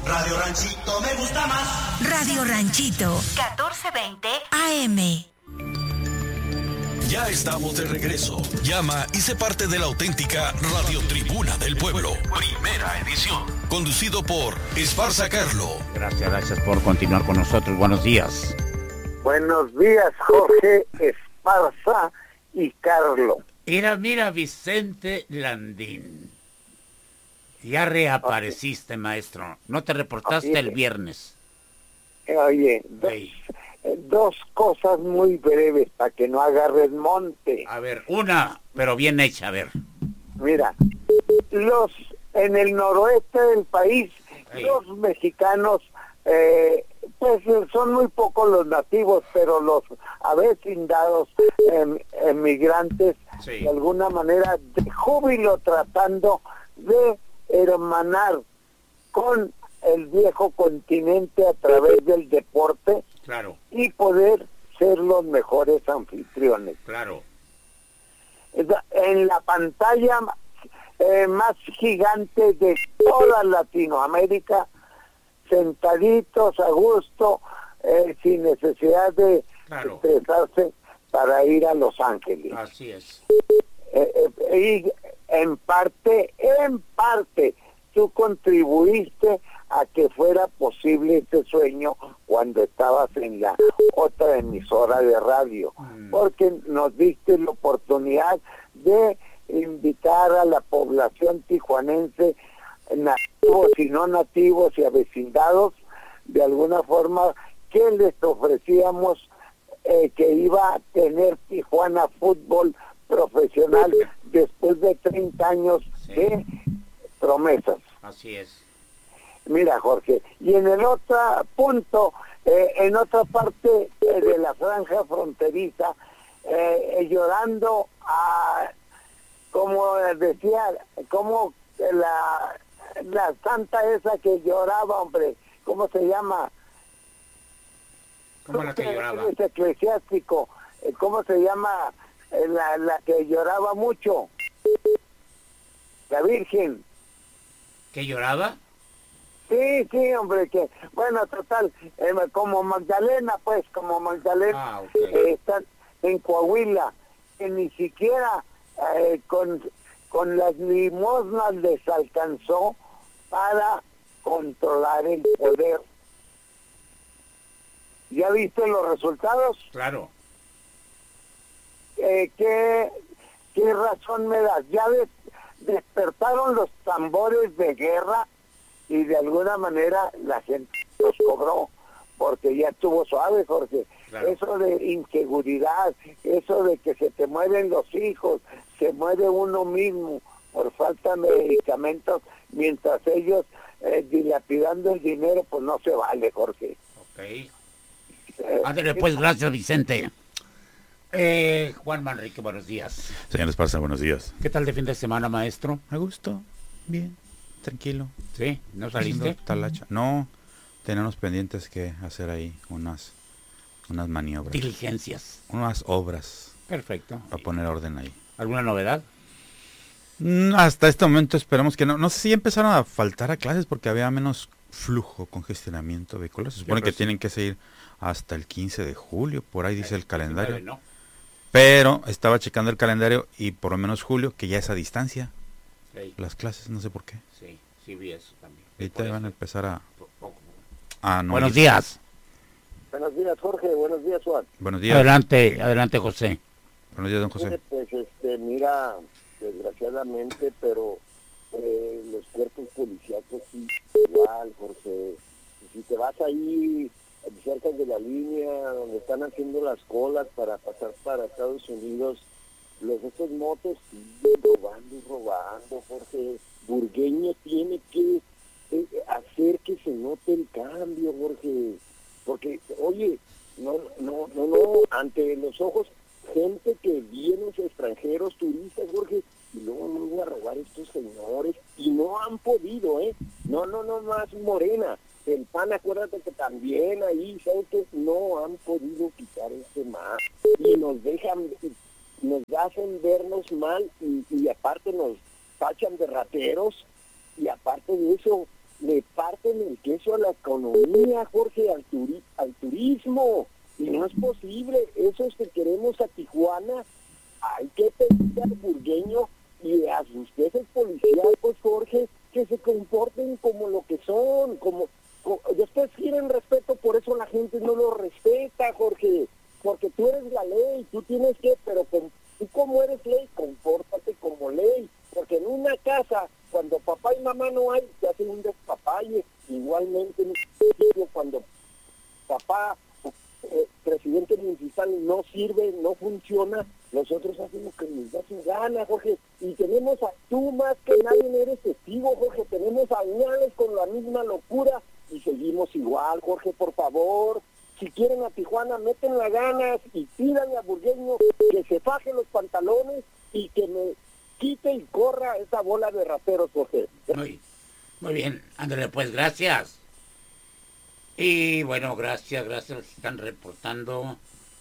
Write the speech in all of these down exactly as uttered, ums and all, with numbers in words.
Radio Ranchito me gusta más. Radio Ranchito, catorce veinte A M. Ya estamos de regreso. Llama y sé parte de la auténtica Radio Tribuna del Pueblo. Primera edición. Conducido por Esparza Carlo. Gracias, gracias por continuar con nosotros. Buenos días. Buenos días, Jorge Esparza y Carlo. Mira, mira, Vicente Landín. Ya reapareciste, okay, maestro. No te reportaste okay. el viernes. Oye, dos, dos cosas muy breves para que no agarres monte. A ver, una, pero bien hecha, a ver. Mira, los en el noroeste del país, hey. los mexicanos, eh, pues son muy pocos los nativos, pero los avecindados em, emigrantes, sí. de alguna manera, de júbilo tratando de hermanar con el viejo continente a través del deporte, claro, y poder ser los mejores anfitriones. Claro. En la pantalla eh, más gigante de toda Latinoamérica, sentaditos a gusto, eh, sin necesidad de claro. estresarse para ir a Los Ángeles. Así es. Eh, eh, y en parte, en parte, tú contribuiste a que fuera posible ese sueño cuando estabas en la otra emisora de radio, mm. porque nos diste la oportunidad de invitar a la población tijuanense, nativos y no nativos y avecindados, de alguna forma, que les ofrecíamos eh, que iba a tener Tijuana fútbol profesional después de treinta años sí. de promesas. Así es. Mira, Jorge, y en el otro punto, eh, en otra parte eh, de la franja fronteriza, eh, llorando a, como decía, como la, la santa esa que lloraba, hombre, ¿cómo se llama? ¿Cómo la que lloraba? Es eclesiástico, ¿cómo se llama? La, la que lloraba mucho, la Virgen. ¿Que lloraba? Sí, sí, hombre, que, bueno, total, eh, como Magdalena, pues, como Magdalena, ah, okay. eh, están en Coahuila, que ni siquiera eh, con, con las limosnas les alcanzó para controlar el poder. ¿Ya viste los resultados? Claro. Eh, ¿qué, ¿Qué razón me das? Ya des, despertaron los tambores de guerra y de alguna manera la gente los cobró, porque ya estuvo suave, Jorge. Claro. Eso de inseguridad, eso de que se te mueren los hijos, se muere uno mismo por falta de medicamentos, mientras ellos eh, dilapidando el dinero, pues no se vale, Jorge. Ok. Eh, Ándale, pues, gracias, Vicente. Eh, Juan Manrique, buenos días. Señor Esparza, buenos días. ¿Qué tal de fin de semana, maestro? A gusto, bien, tranquilo. ¿Sí? ¿No saliste? Talacha. No, tenemos pendientes que hacer ahí unas, unas maniobras. Diligencias. Unas obras. Perfecto. Para poner orden ahí. ¿Alguna novedad? Mm, hasta este momento esperamos que no. No sé si empezaron a faltar a clases porque había menos flujo, congestionamiento vehicular. Se supone que tienen que seguir hasta el quince de julio, por ahí dice el calendario. No. Pero estaba checando el calendario y por lo menos julio, que ya es a distancia. Sí. Las clases, no sé por qué. Sí, sí vi eso también. Ahorita van a empezar a... Poco. a no Buenos ir. días. Buenos días, Jorge. Buenos días, Juan. Buenos días. Adelante, adelante, José. Buenos días, don José. Pues, este, mira, desgraciadamente, pero eh, los cuerpos policíacos sí, igual, Jorge. Si te vas ahí cerca de la línea donde están haciendo las colas para pasar para Estados Unidos, los estos motos siguen robando y robando, Jorge. Burgueño tiene que eh, hacer que se note el cambio, Jorge, porque, oye, no, no, no, no, ante los ojos, gente que viene extranjeros, turistas, Jorge, y luego no van a robar estos señores, y no han podido, ¿eh? No, no, no, más Morena. El P A N, acuérdate que también ahí, ¿sabes qué? No han podido quitar este más. Y nos dejan, nos hacen vernos mal y, y aparte nos tachan de rateros. Y aparte de eso, le parten el queso a la economía, Jorge, al, turi al turismo, y no es posible. Esos que queremos a Tijuana, hay que pedirle al burgueño y a sus jefes policiales, pues, Jorge, que se comporten como lo que son, como, como después quieren respeto, por eso la gente no lo respeta, Jorge, porque tú eres la ley, tú tienes que, pero con, tú como eres ley, compórtate como ley, porque en una casa, cuando papá y mamá no hay, se hace un despapalle. Igualmente en un sitio, cuando papá, eh, presidente municipal, no sirve, no funciona, nosotros hacemos que nos da su gana, Jorge, y tenemos a tú más que nadie eres testigo, Jorge, tenemos a Uñales con la misma locura, y seguimos igual, Jorge, por favor. Si quieren a Tijuana, meten las ganas y pídanle a Burgueño que se faje los pantalones y que me quite y corra esa bola de rateros, Jorge. Muy, muy bien, ándale, pues, gracias. Y bueno, gracias, gracias, están reportando.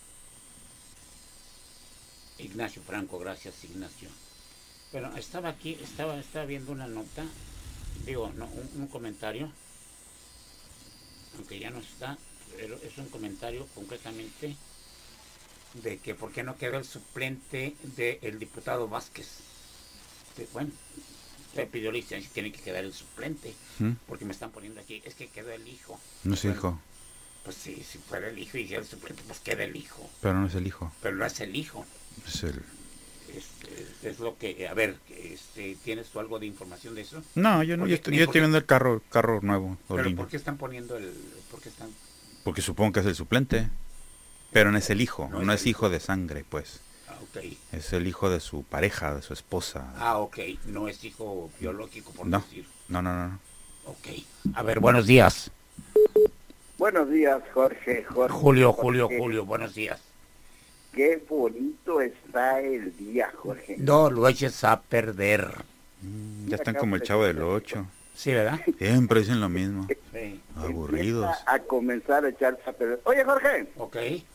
Ignacio Franco, gracias, Ignacio. Bueno, estaba aquí, estaba, estaba viendo una nota, digo, no, un, un comentario, aunque ya no está, pero es un comentario concretamente de que por qué no quedó el suplente del diputado Vázquez. De, bueno, se pidió licencia y tiene que quedar el suplente, ¿Mm? Porque me están poniendo aquí, es que quedó el hijo. No es bueno, hijo. Pues sí, si fuera el hijo y el suplente, pues queda el hijo. Pero no es el hijo. Pero no es el hijo. Es el... Es, es, es lo que, a ver, este, ¿tienes tú algo de información de eso? No, yo no, porque, yo estoy, yo estoy viendo el carro, carro nuevo. Pero lindo. ¿por qué están poniendo el, por qué están? Porque supongo que es el suplente, pero no es el hijo, no, no es, es hijo de sangre, pues. Ah, okay. Es el hijo de su pareja, de su esposa. Ah, ok, no es hijo biológico, por no, decir. No, no, no, no. Ok, a ver, buenos días. Buenos días, Jorge, Jorge. Julio, Jorge. Julio, Julio, buenos días. Qué bonito está el día, Jorge. No lo eches a perder. Mm, ya están como el Chavo del Ocho. Sí, ¿verdad? Siempre dicen lo mismo. Sí. Aburridos. Empieza a comenzar a echarse a perder. Oye, Jorge. Ok.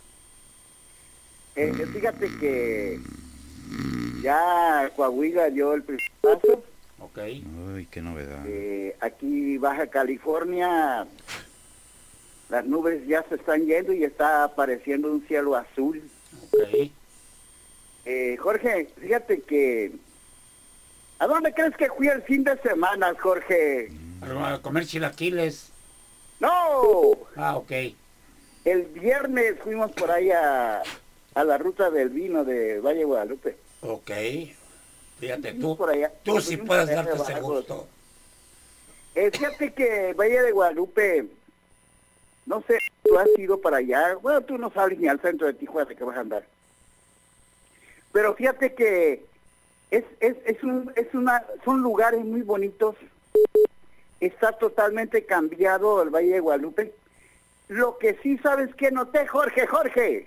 Eh, fíjate que ya Coahuila dio el primer paso. Ok. Uy, qué novedad. Eh, aquí Baja California, las nubes ya se están yendo y está apareciendo un cielo azul. Ok. Eh, Jorge, fíjate que... ¿A dónde crees que fui el fin de semana, Jorge? A comer chilaquiles. ¡No! Ah, ok. El viernes fuimos por ahí a, a la ruta del vino de Valle Guadalupe. Ok. Fíjate, tú, por allá. tú sí puedes allá darte ese debajo. gusto. Eh, fíjate que Valle de Guadalupe, no sé, tú has ido para allá. Bueno, tú no sabes ni al centro de Tijuana que vas a andar. Pero fíjate que es, es, es, un, es una, son lugares muy bonitos. Está totalmente cambiado el Valle de Guadalupe. Lo que sí sabes que noté, Jorge, Jorge.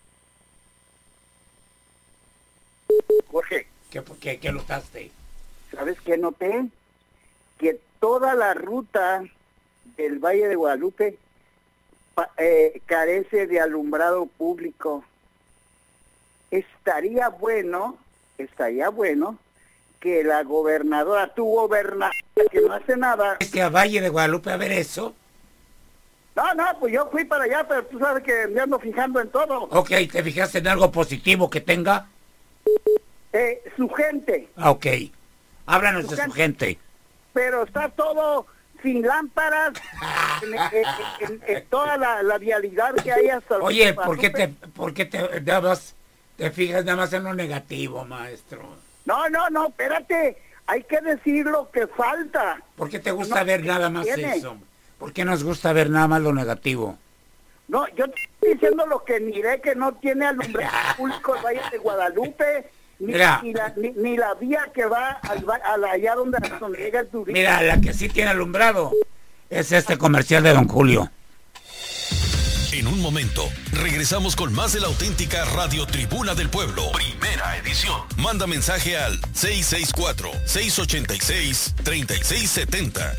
Jorge. ¿Qué, qué, qué notaste? ¿Sabes qué noté? Que toda la ruta del Valle de Guadalupe pa, eh, carece de alumbrado público. Estaría bueno, estaría bueno que la gobernadora, tu gobernadora, que no hace nada... ¿Es que a Valle de Guadalupe a ver eso? No, no, pues yo fui para allá, pero tú sabes que me ando fijando en todo. Ok, ¿te fijaste en algo positivo que tenga? Eh, su gente. Ah, ok. Háblanos su de gente. su gente. Pero está todo sin lámparas, en, en, en, en toda la, la vialidad que hay hasta... Oye, ¿por qué te, por qué te, nada más, te fijas nada más en lo negativo, maestro? No, no, no, espérate. Hay que decir lo que falta. ¿Por qué te gusta No, ver nada más tiene. eso? ¿Por qué nos gusta ver nada más lo negativo? No, yo te estoy diciendo lo que miré, que no tiene alumbrado público el Valle de Guadalupe, ni, Mira. ni, la, ni, ni la vía que va al, a la, allá donde, donde llega el turismo. Mira, la que sí tiene alumbrado es este comercial de Don Julio. En un momento, regresamos con más de la auténtica Radio Tribuna del Pueblo. Primera edición. Manda mensaje al seis seis cuatro, seis ocho seis, tres seis siete cero.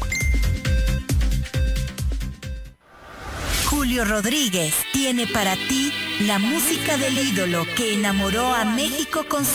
Julio Rodríguez tiene para ti la música del ídolo que enamoró a México con